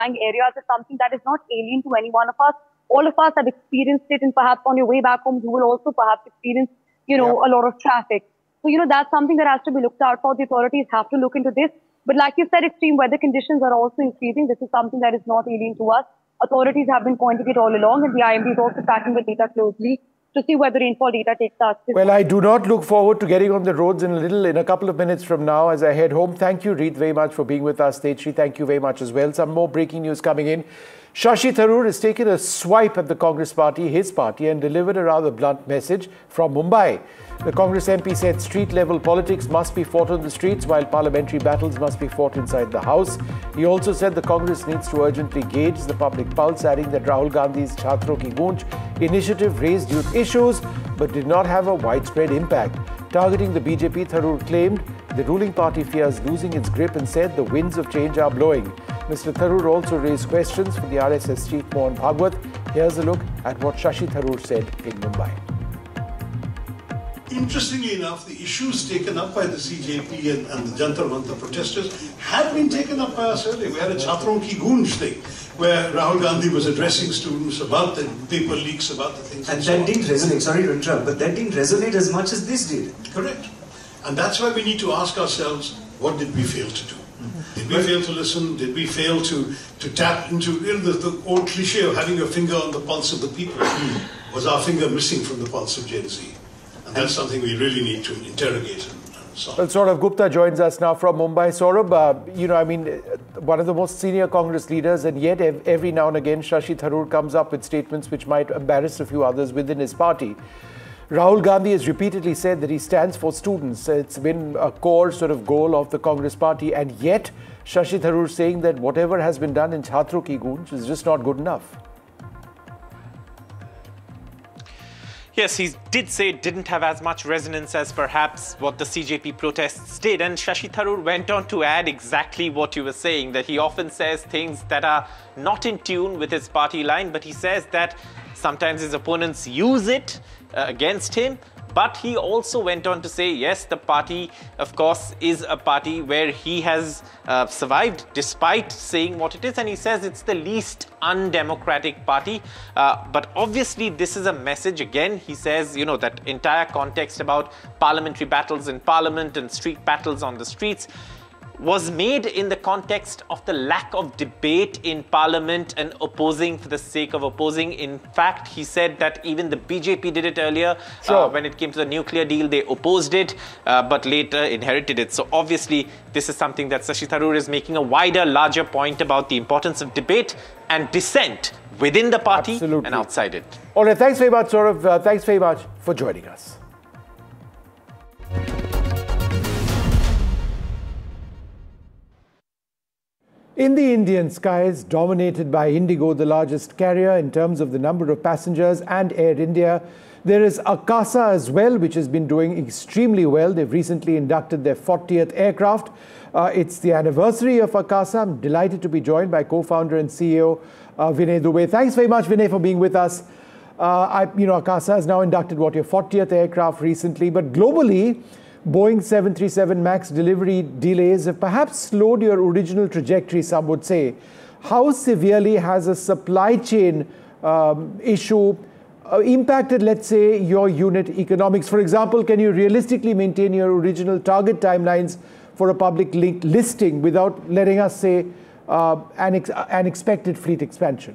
areas is something that is not alien to any one of us. All of us have experienced it, and perhaps on your way back home, you will also perhaps experience, a lot of traffic. So, that's something that has to be looked out for. The authorities have to look into this. But like you said, extreme weather conditions are also increasing. This is something that is not alien to us. Authorities have been pointing it all along, and the IMD is also tracking the data closely to see whether rainfall data takes us. Well, I do not look forward to getting on the roads in a couple of minutes from now as I head home. Thank you, Reet, very much for being with us. Tejasri, thank you very much as well. Some more breaking news coming in. Shashi Tharoor has taken a swipe at the Congress party, his party, and delivered a rather blunt message from Mumbai. The Congress MP said street-level politics must be fought on the streets while parliamentary battles must be fought inside the House. He also said the Congress needs to urgently gauge the public pulse, adding that Rahul Gandhi's Chhatron Ki Goonj initiative raised youth issues but did not have a widespread impact. Targeting the BJP, Tharoor claimed the ruling party fears losing its grip and said the winds of change are blowing. Mr. Tharoor also raised questions for the RSS chief Mohan Bhagwat. Here's a look at what Shashi Tharoor said in Mumbai. Interestingly enough, the issues taken up by the CJP and the Jantar Mantar protesters had been taken up by us earlier. We had a Chhatron Ki Goonj thing, where Rahul Gandhi was addressing students about the paper leaks, about the things. And that didn't resonate, sorry to interrupt, but that didn't resonate as much as this did. Correct. And that's why we need to ask ourselves, what did we fail to do? Did we fail to listen? Did we fail to tap into the old cliche of having your finger on the pulse of the people? Was our finger missing from the pulse of Gen Z? And that's something we really need to interrogate and solve. Well, Saurabh Gupta joins us now from Mumbai. Saurabh, one of the most senior Congress leaders, and yet every now and again Shashi Tharoor comes up with statements which might embarrass a few others within his party. Rahul Gandhi has repeatedly said that he stands for students. It's been a core sort of goal of the Congress party, and yet Shashi Tharoor saying that whatever has been done in Chhatron Ki Goonj is just not good enough. Yes, he did say it didn't have as much resonance as perhaps what the CJP protests did. And Shashi Tharoor went on to add exactly what you were saying, that he often says things that are not in tune with his party line, but he says that sometimes his opponents use it against him. But he also went on to say, yes, the party, of course, is a party where he has survived despite saying what it is. And he says it's the least undemocratic party. But obviously, this is a message. Again, he says, that entire context about parliamentary battles in parliament and street battles on the streets was made in the context of the lack of debate in parliament and opposing for the sake of opposing. In fact, he said that even the BJP did it earlier. Sure. When it came to the nuclear deal, they opposed it, but later inherited it. So obviously, this is something that Shashi Tharoor is making a wider, larger point about the importance of debate and dissent within the party Absolutely. and outside it. All right, thanks very much, Saurabh. Thanks very much for joining us. In the Indian skies, dominated by Indigo, the largest carrier in terms of the number of passengers, and Air India, there is Akasa as well, which has been doing extremely well. They've recently inducted their 40th aircraft. It's the anniversary of Akasa. I'm delighted to be joined by co-founder and CEO Vinay Dubey. Thanks very much, Vinay, for being with us. Akasa has now inducted, your 40th aircraft recently, but globally, Boeing 737 MAX delivery delays have perhaps slowed your original trajectory, some would say. How severely has a supply chain issue impacted, let's say, your unit economics? For example, can you realistically maintain your original target timelines for a public listing without letting us say an expected fleet expansion?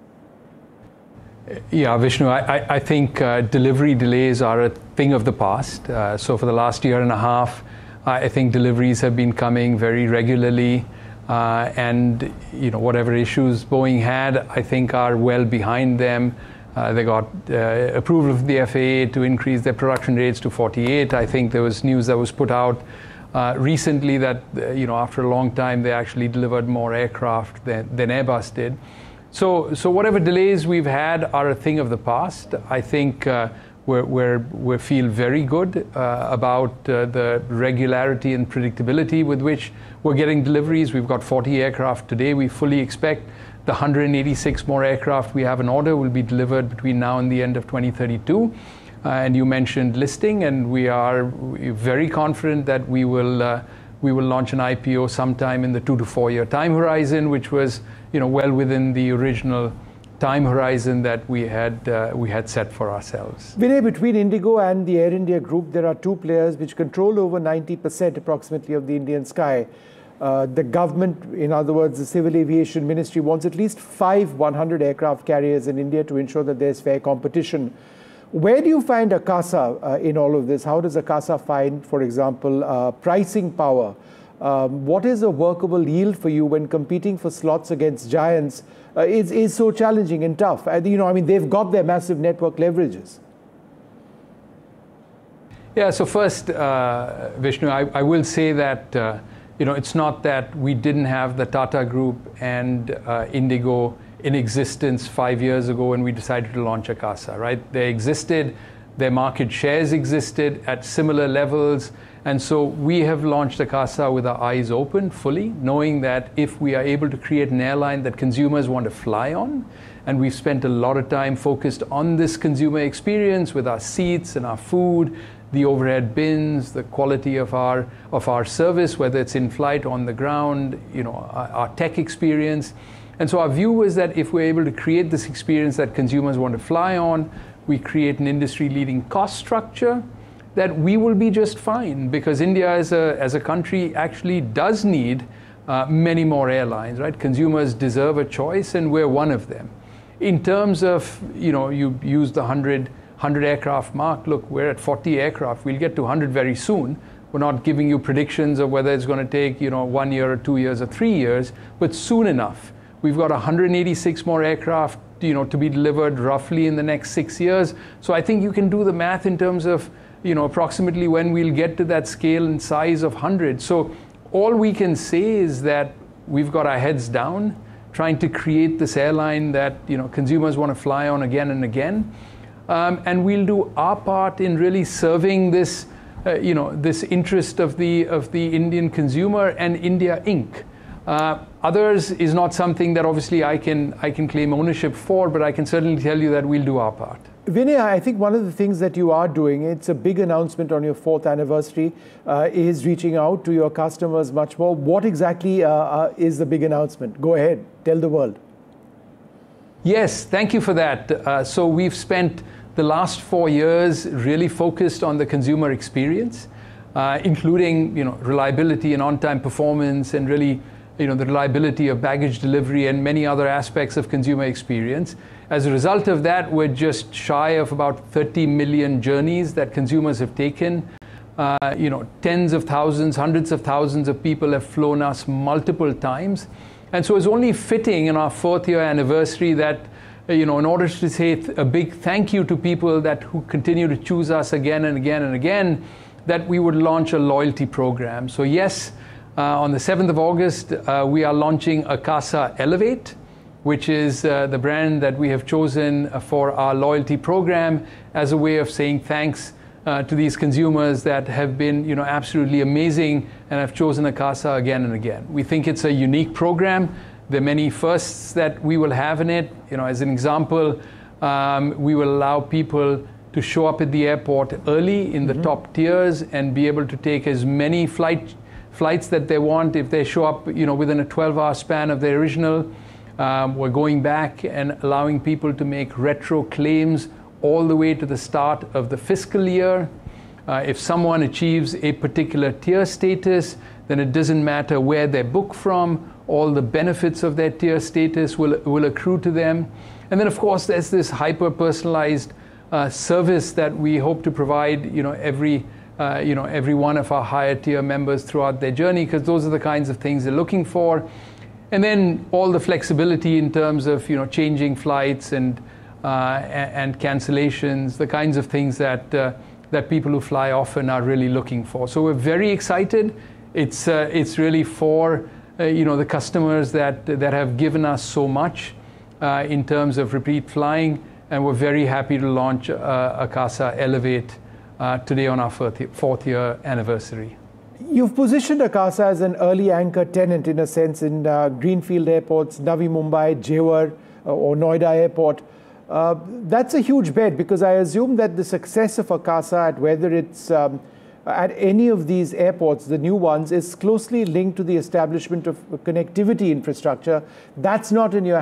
Yeah, Vishnu, I think delivery delays are a thing of the past. So for the last year and a half, I think deliveries have been coming very regularly. And whatever issues Boeing had, I think are well behind them. They got approval from the FAA to increase their production rates to 48. I think there was news that was put out recently that, after a long time, they actually delivered more aircraft than Airbus did. So whatever delays we've had are a thing of the past. I think we feel very good about the regularity and predictability with which we're getting deliveries. We've got 40 aircraft today. We fully expect the 186 more aircraft we have in order will be delivered between now and the end of 2032. And you mentioned listing, and we are very confident that we will we will launch an IPO sometime in the 2 to 4 year time horizon, which was well within the original time horizon that we had set for ourselves. Vinay, between Indigo and the Air India group, there are two players which control over 90% approximately of the Indian sky. The government, in other words, the Civil Aviation Ministry, wants at least 5 100 aircraft carriers in India to ensure that there's fair competition. Where do you find Akasa in all of this? How does Akasa find, for example, pricing power? What is a workable yield for you when competing for slots against giants is so challenging and tough? They've got their massive network leverages. Yeah, so first, Vishnu, I will say that it's not that we didn't have the Tata Group and Indigo in existence 5 years ago when we decided to launch Akasa, right? They existed, their market shares existed at similar levels, and so we have launched Akasa with our eyes open fully, knowing that if we are able to create an airline that consumers want to fly on, and we've spent a lot of time focused on this consumer experience with our seats and our food, the overhead bins, the quality of our service, whether it's in flight or on the ground, our tech experience. And so our view was that if we're able to create this experience that consumers want to fly on, we create an industry-leading cost structure, that we will be just fine, because India as a country actually does need many more airlines, right? Consumers deserve a choice, and we're one of them. In terms of, you used the 100 aircraft mark. Look, we're at 40 aircraft. We'll get to 100 very soon. We're not giving you predictions of whether it's going to take 1 year or 2 years or 3 years, but soon enough. We've got 186 more aircraft to be delivered roughly in the next 6 years. So I think you can do the math in terms of approximately when we'll get to that scale and size of 100. So all we can say is that we've got our heads down, trying to create this airline that consumers want to fly on again and again. And we'll do our part in really serving this, this interest of the Indian consumer and India Inc. Others is not something that obviously I can claim ownership for, but I can certainly tell you that we'll do our part. Vinay, I think one of the things that you are doing, it's a big announcement on your 4th anniversary, is reaching out to your customers much more. What exactly is the big announcement? Go ahead, tell the world. Yes, thank you for that. So we've spent the last 4 years really focused on the consumer experience, including reliability and on-time performance, and really the reliability of baggage delivery and many other aspects of consumer experience. As a result of that, we're just shy of about 30 million journeys that consumers have taken. Tens of thousands, hundreds of thousands of people have flown us multiple times. And so it's only fitting in our 4th year anniversary that, in order to say a big thank you to people who continue to choose us again and again and again, that we would launch a loyalty program. So yes, on the 7th of August, we are launching Akasa Elevate, which is the brand that we have chosen for our loyalty program as a way of saying thanks to these consumers that have been absolutely amazing and have chosen Akasa again and again. We think it's a unique program. There are many firsts that we will have in it. As an example, we will allow people to show up at the airport early in the top tiers and be able to take as many flights that they want if they show up within a 12-hour span of their original. We're going back and allowing people to make retro claims all the way to the start of the fiscal year. If someone achieves a particular tier status, then it doesn't matter where they book from, all the benefits of their tier status will accrue to them. And then of course there's this hyper-personalized service that we hope to provide every one of our higher tier members throughout their journey, because those are the kinds of things they're looking for. And then all the flexibility in terms of changing flights and cancellations, the kinds of things that people who fly often are really looking for. So we're very excited. It's really for the customers that have given us so much in terms of repeat flying, and we're very happy to launch Akasa Elevate today on our 4th year anniversary. You've positioned Akasa as an early anchor tenant in a sense in greenfield airports, Navi Mumbai, Jewar or Noida Airport. That's a huge bet, because I assume that the success of Akasa, whether it's at any of these airports, the new ones, is closely linked to the establishment of connectivity infrastructure. That's not in your